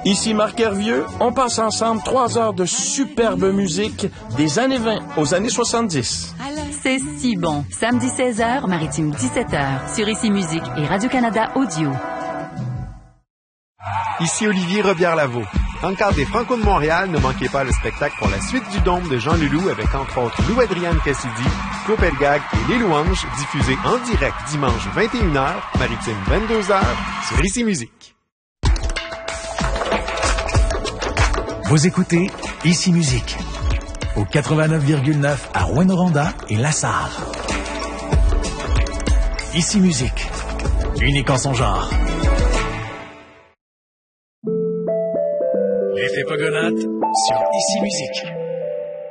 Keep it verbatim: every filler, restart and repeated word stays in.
Ici Marc Hervieux, on passe ensemble trois heures de superbe musique des années vingt aux années soixante-dix. C'est si bon. Samedi seize heures, Maritime dix-sept heures, sur Ici Musique et Radio-Canada Audio. Ici Olivier Robillard-Lavaux. Dans le cadre des Franco de Montréal, ne manquez pas le spectacle pour la suite du Dôme de Jean Leloup avec entre autres Lou-Adrienne Cassidy, Claude Pelgag et Les Louanges, diffusé en direct dimanche vingt et une heures, Maritime vingt-deux heures, sur Ici Musique. Vous écoutez Ici Musique au quatre-vingt-neuf virgule neuf à Rouyn-Noranda et Lassar. Ici Musique, unique en son genre. L'effet Pogonate sur Ici Musique.